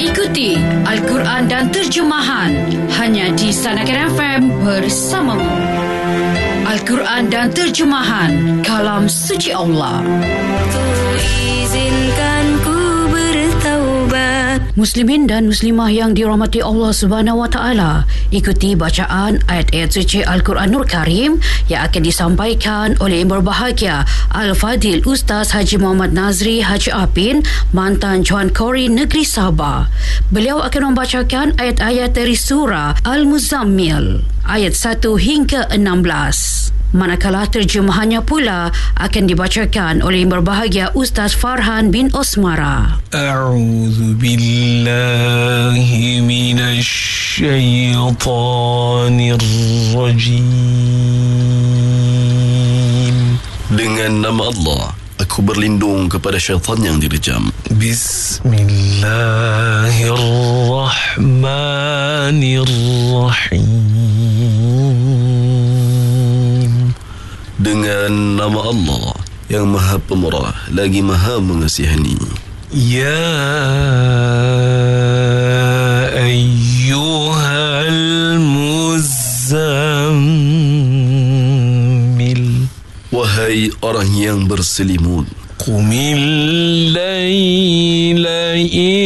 Ikuti Al-Quran dan terjemahan hanya di Sanakan FM bersamamu. Al-Quran dan terjemahan kalam suci Allah. Izinkan ku bertaubat. Muslimin dan muslimah yang dirahmati Allah Subhanahu wa taala, ikuti bacaan ayat-ayat suci Al-Quran Nur Karim yang akan disampaikan oleh yang berbahagia Al-Fadil Ustaz Haji Muhammad Nazri Haji Apin, mantan Cuan Kori Negeri Sabah. Beliau akan membacakan ayat-ayat dari surah Al-Muzammil ayat 1 hingga 16. Manakala terjemahannya pula akan dibacakan oleh yang berbahagia Ustaz Farhan bin Osmara. A'udzu billahi minasy syaithanir rajim. Dengan nama Allah, aku berlindung kepada syaitan yang direjam. Bismillahirrahmanirrahim. Dengan nama Allah yang Maha Pemurah lagi Maha Mengasihani. Ya ayyuhal muzammil, wahai orang yang berselimut. Qumil laila